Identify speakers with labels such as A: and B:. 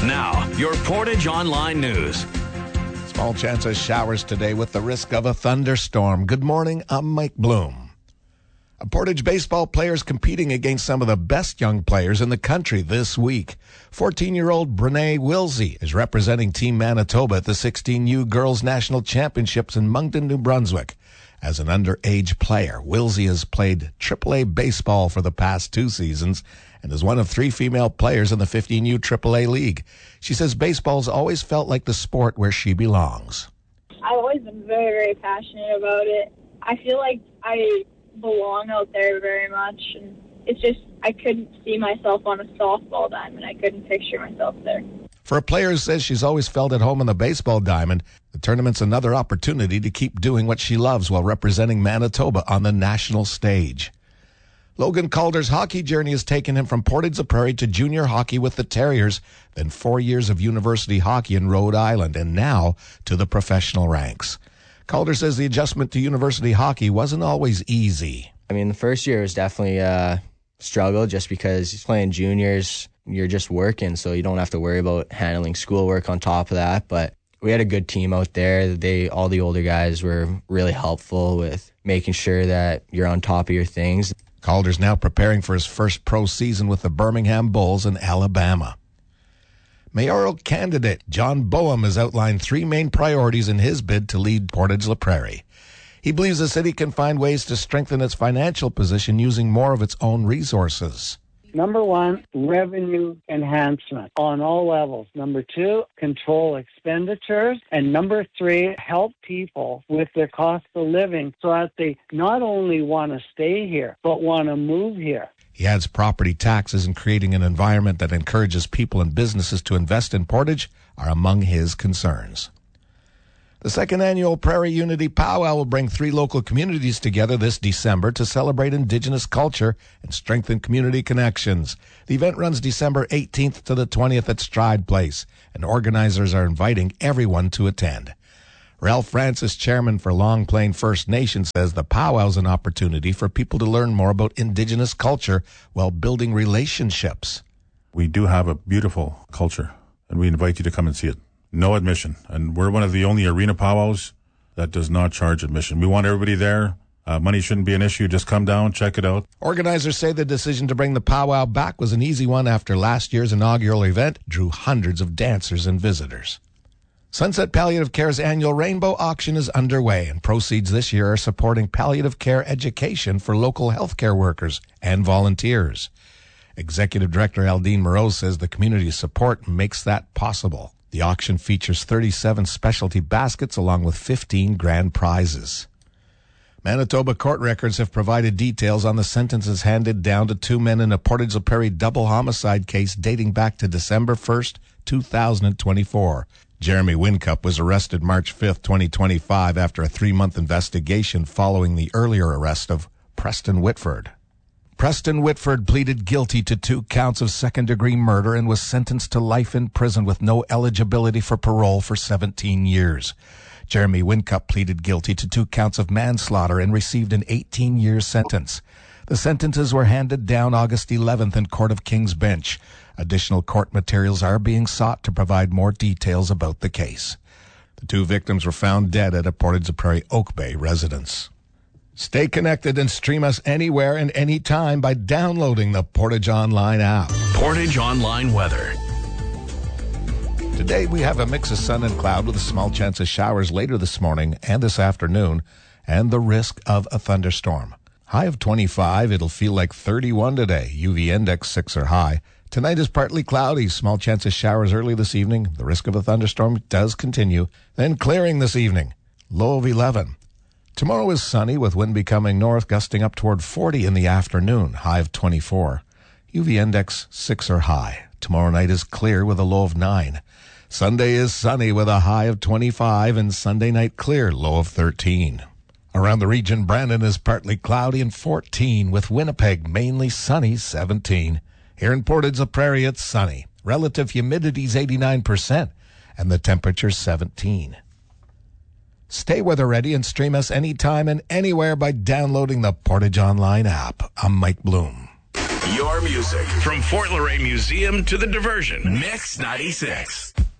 A: Now, your Portage Online News.
B: Small chance of showers today with the risk of a thunderstorm. Good morning, I'm Mike Bloom. A Portage baseball players competing against some of the best young players in the country this week. 14-year-old Brene Wilsey is representing Team Manitoba at the 16U Girls National Championships in Moncton, New Brunswick. As an underage player, Wilsey has played AAA baseball for the past 2 seasons and is one of 3 female players in the 15U AAA League. She says baseball's always felt like the sport where she belongs.
C: I've always been very, very passionate about it. I feel like I belong out there very much, and it's just I couldn't see myself on a softball diamond. I couldn't picture myself there.
B: For a player who says she's always felt at home on the baseball diamond, the tournament's another opportunity to keep doing what she loves while representing Manitoba on the national stage. Logan Calder's hockey journey has taken him from Portage-la-Prairie to junior hockey with the Terriers, then 4 years of university hockey in Rhode Island, and now to the professional ranks. Calder says the adjustment to university hockey wasn't always easy.
D: I mean, the first year was definitely a struggle just because he's playing juniors. You're just working, so you don't have to worry about handling schoolwork on top of that. But we had a good team out there. All the older guys were really helpful with making sure that you're on top of your things.
B: Calder's now preparing for his first pro season with the Birmingham Bulls in Alabama. Mayoral candidate John Boehm has outlined 3 main priorities in his bid to lead Portage-la-Prairie. He believes the city can find ways to strengthen its financial position using more of its own resources.
E: Number 1, revenue enhancement on all levels. Number 2, control expenditures. And number 3, help people with their cost of living so that they not only want to stay here, but want to move here.
B: He adds property taxes and creating an environment that encourages people and businesses to invest in Portage are among his concerns. The second annual Prairie Unity Powwow will bring 3 local communities together this December to celebrate Indigenous culture and strengthen community connections. The event runs December 18th to the 20th at Stride Place, and organizers are inviting everyone to attend. Ralph Francis, chairman for Long Plain First Nation, says the powwow is an opportunity for people to learn more about Indigenous culture while building relationships.
F: We do have a beautiful culture, and we invite you to come and see it. No admission. And we're one of the only arena powwows that does not charge admission. We want everybody there. Money shouldn't be an issue. Just come down, check it out.
B: Organizers say the decision to bring the powwow back was an easy one after last year's inaugural event drew hundreds of dancers and visitors. Sunset Palliative Care's annual Rainbow Auction is underway, and proceeds this year are supporting palliative care education for local healthcare workers and volunteers. Executive Director Aldine Moreau says the community's support makes that possible. The auction features 37 specialty baskets along with 15 grand prizes. Manitoba court records have provided details on the sentences handed down to 2 men in a Portage-la-Prairie double homicide case dating back to December 1st, 2024. Jeremy Wincup was arrested March 5th, 2025 after a 3-month investigation following the earlier arrest of Preston Whitford. Preston Whitford pleaded guilty to 2 counts of second-degree murder and was sentenced to life in prison with no eligibility for parole for 17 years. Jeremy Wincup pleaded guilty to 2 counts of manslaughter and received an 18-year sentence. The sentences were handed down August 11th in Court of King's Bench. Additional court materials are being sought to provide more details about the case. The 2 victims were found dead at a Portage-la-Prairie Oak Bay residence. Stay connected and stream us anywhere and anytime by downloading the Portage Online app.
A: Portage Online weather.
B: Today we have a mix of sun and cloud with a small chance of showers later this morning and this afternoon, and the risk of a thunderstorm. High of 25, it'll feel like 31 today. UV index 6 or high. Tonight is partly cloudy, small chance of showers early this evening. The risk of a thunderstorm does continue. Then clearing this evening, low of 11. Tomorrow is sunny with wind becoming north, gusting up toward 40 in the afternoon, high of 24. UV index 6 or high. Tomorrow night is clear with a low of 9. Sunday is sunny with a high of 25 and Sunday night clear, low of 13. Around the region, Brandon is partly cloudy and 14 with Winnipeg mainly sunny, 17. Here in Portage-la-Prairie, it's sunny. Relative humidity is 89% and the temperature 17. Stay weather ready and stream us anytime and anywhere by downloading the Portage Online app. I'm Mike Bloom.
A: Your music from Fort Laurier Museum to the Diversion. Mix 96.